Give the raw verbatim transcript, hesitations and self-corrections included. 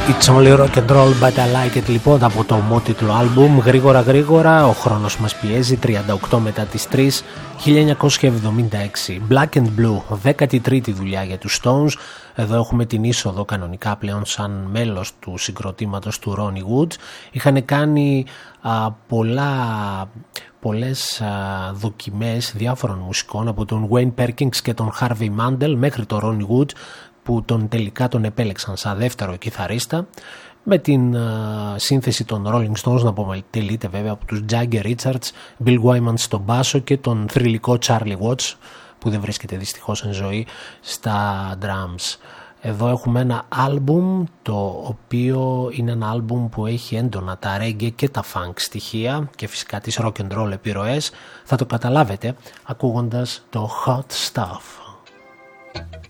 It's only rock and roll but I like it, λοιπόν, από το ομότιτλο άλμπουμ. Γρήγορα γρήγορα, ο χρόνος μας πιέζει. Τριάντα οκτώ μετά τις τρεις, χίλια εννιακόσια εβδομήντα έξι. Black and Blue, δέκατη τρίτη δουλειά για τους Stones. Εδώ έχουμε την είσοδο κανονικά πλέον σαν μέλος του συγκροτήματος του Ronnie Wood. Είχαν κάνει α, πολλά, πολλές α, δοκιμές διάφορων μουσικών, από τον Wayne Perkins και τον Harvey Mandel μέχρι τον Ronnie Wood, που τον τελικά τον επέλεξαν σαν δεύτερο κιθαρίστα, με την uh, σύνθεση των Rolling Stones να αποτελείται βέβαια από τους Jagger Richards, Bill Wyman στον μπάσο και τον θρυλικό Charlie Watts, που δεν βρίσκεται δυστυχώς εν ζωή, στα drums. Εδώ έχουμε ένα άλμπουμ, το οποίο είναι ένα άλμπουμ που έχει έντονα τα reggae και τα funk στοιχεία και φυσικά τις rock and roll επιρροές. Θα το καταλάβετε ακούγοντας το Hot Stuff.